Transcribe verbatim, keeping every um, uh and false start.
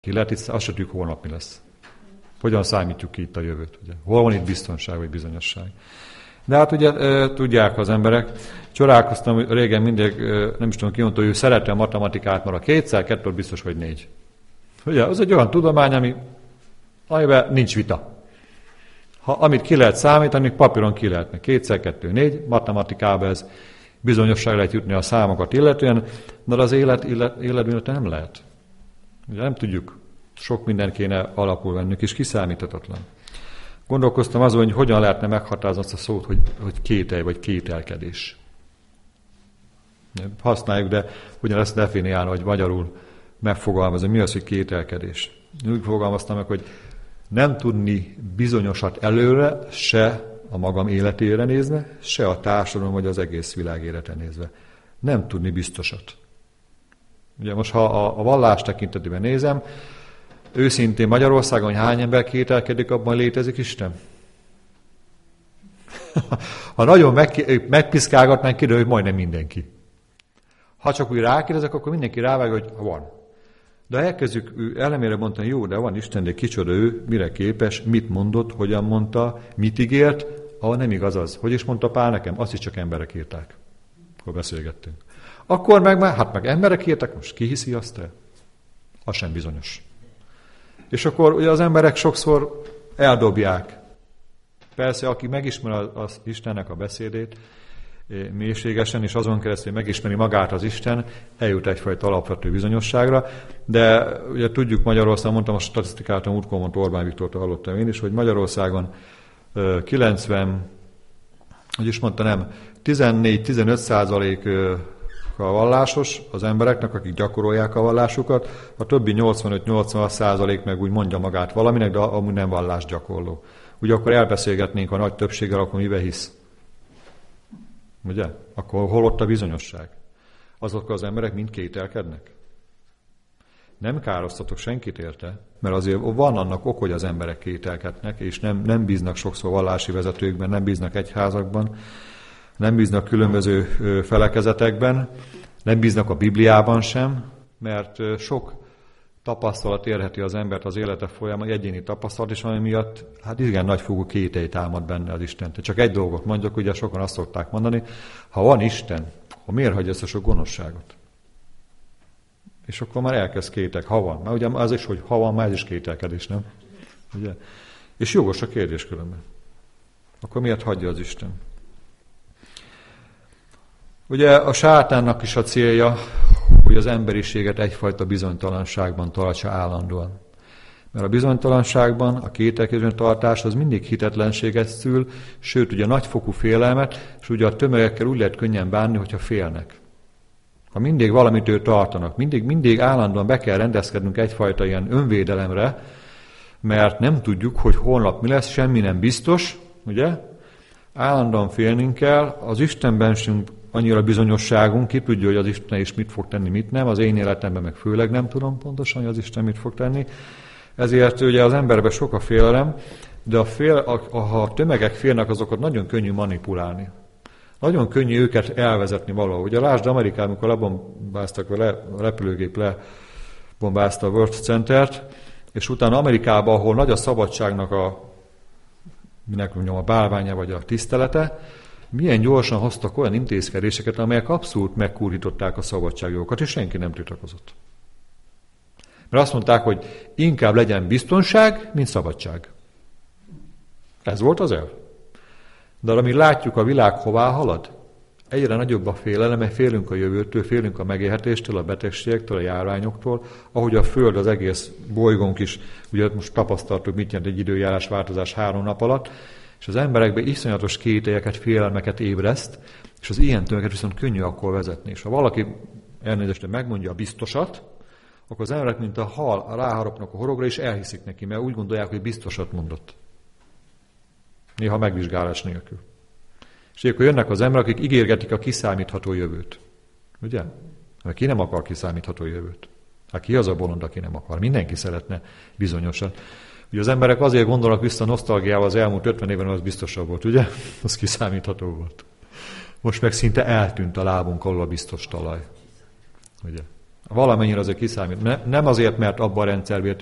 Ki lehet, itt azt se tudjuk, holnap mi lesz. Hogyan számítjuk ki itt a jövőt? Ugye? Hol van itt biztonság vagy bizonyosság? De hát ugye tudják az emberek, csodálkoztam régen mindig, nem is tudom ki mondta, hogy ő szereti a matematikát, mert a kétszer kettő biztos, hogy négy. Ugye, az egy olyan tudomány, ami, amiben nincs vita. Ha, amit ki lehet számítani, papíron ki lehetne. Kétszer kettő négy, matematikában ez bizonyosság lehet jutni a számokat illetően, de az élet, élet, életben nem lehet. Ugye nem tudjuk, sok minden kéne alapul vennünk, és kiszámíthatatlan. Gondolkoztam azon, hogy hogyan lehetne meghatározni azt a szót, hogy, hogy kételj vagy kételkedés. Használjuk, de hogyan ezt definiálni, vagy magyarul megfogalmazni, mi az, hogy kételkedés. Úgy fogalmaztam meg, hogy nem tudni bizonyosat előre, se a magam életére nézve, se a társadalom, vagy az egész világ életre nézve. Nem tudni biztosat. Ugye most, ha a, a vallás tekintetében nézem, őszintén Magyarországon, hogy hány ember kételkedik, abban létezik Isten? Ha nagyon meg, megpiszkálgatnánk, kiderül, hogy majdnem mindenki. Ha csak úgy rákérdezek, akkor mindenki rávág, hogy van. De ha elkezdjük elemére mondani, jó, de van Isten, de kicsoda ő, mire képes, mit mondott, hogyan mondta, mit ígért, ahol nem igaz az. Hogy is mondta Pál nekem? Azt is csak emberek írták, akkor beszélgettünk. Akkor meg már, hát meg emberek írták, most ki hiszi azt el? Az sem bizonyos. És akkor ugye az emberek sokszor eldobják. Persze, aki megismer az, az Istennek a beszédét mélységesen, és azon keresztül megismeri magát az Isten, eljut egyfajta alapvető bizonyosságra, de ugye tudjuk Magyarországon, mondtam a statisztikát, a múltkor mondta Orbán Viktortól, hallottam én is, hogy Magyarországon kilencven, hogy is mondta, nem, tizennégy-tizenöt százalék a vallásos az embereknek, akik gyakorolják a vallásukat, a többi nyolcvanöt-nyolcvanhat százalék meg úgy mondja magát valaminek, de amúgy nem vallásgyakorló. Ugye akkor elbeszélgetnénk a nagy többséggel, akkor mibe hisz? Ugye? Akkor hol ott a bizonyosság? Azok az emberek mind kételkednek. Nem károsztatok senkit érte, mert azért van annak ok, hogy az emberek kételkednek, és nem, nem bíznak sokszor vallási vezetőkben, nem bíznak egyházakban, nem bíznak különböző felekezetekben, nem bíznak a Bibliában sem, mert sok tapasztalat érheti az embert az élete folyamán, egyéni tapasztalat, és ami miatt hát igen nagyfokú kételj támad benne az Isten. Csak egy dolgot mondjak, ugye sokan azt szokták mondani, ha van Isten, akkor miért hagyja ezt a sok gonoszságot? És akkor már elkezd kétek, ha van. Mert ugye az is, hogy ha van, már ez is kételkedés, nem? Ugye? És jogos a kérdés különben. Akkor miért hagyja az Isten? Ugye a sátánnak is a célja, hogy az emberiséget egyfajta bizonytalanságban tartsa állandóan. Mert a bizonytalanságban a kételkedésben tartás az mindig hitetlenséget szül, sőt ugye nagyfokú félelmet, és ugye a tömegekkel úgy lehet könnyen bánni, hogyha félnek. Ha mindig valamitől tartanak, mindig, mindig állandóan be kell rendezkednünk egyfajta ilyen önvédelemre, mert nem tudjuk, hogy holnap mi lesz, semmi nem biztos, ugye? Állandóan félnünk kell, az Istenben sem annyira bizonyosságunk, ki tudja, hogy az Isten is mit fog tenni, mit nem, az én életemben meg főleg nem tudom pontosan, hogy az Isten mit fog tenni. Ezért ugye az emberben sok a félelem, de a fél, a, ha a tömegek félnek, azokat nagyon könnyű manipulálni. Nagyon könnyű őket elvezetni valahol. Ugye lásd Amerikában, amikor lebombáztak, le, a repülőgép lebombázta a World Centert, és utána Amerikában, ahol nagy a szabadságnak a, minek mondjam, a bálványa vagy a tisztelete, milyen gyorsan hoztak olyan intézkedéseket, amelyek abszolút megkurították a szabadságjogokat, és senki nem tiltakozott. Mert azt mondták, hogy inkább legyen biztonság, mint szabadság. Ez volt az elv. De amíg látjuk, a világ hová halad, egyre nagyobb a félelem, mert félünk a jövőtől, félünk a megélhetéstől, a betegségektől, a járványoktól, ahogy a Föld, az egész bolygónk is, ugye most tapasztaltuk, mit jelent egy időjárás változás három nap alatt, és az emberekben iszonyatos kételyeket, félelmeket ébreszt, és az ilyen tömeget viszont könnyű akkor vezetni. És ha valaki elnézést megmondja a biztosat, akkor az emberek, mint a hal, ráharapnak a horogra, és elhiszik neki, mert úgy gondolják, hogy biztosat mondott. Néha megvizsgálás nélkül. És akkor jönnek az emberek, akik ígérgetik a kiszámítható jövőt. Ugye? Mert ki nem akar kiszámítható jövőt? Hát ki az a bolond, aki nem akar? Mindenki szeretne bizonyosat. Ugye az emberek azért gondolnak vissza nosztalgiával az elmúlt ötven évben, az biztosabb volt, ugye? Az kiszámítható volt. Most meg szinte eltűnt a lábunk alól a biztos talaj. Ugye? Valamennyire azért kiszámít. Ne, nem azért, mert abban a rendszerben